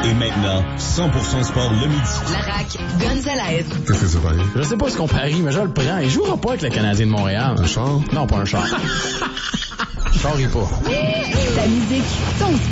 Et maintenant, 100% sport le midi. La RAQ, Gonzalez. Qu'est-ce que ça va aller? Je sais pas ce qu'on parie, mais je le prends. Il jouera pas avec le Canadien de Montréal. Un char? Non, pas un char. Je charrie pas. Ta musique, ton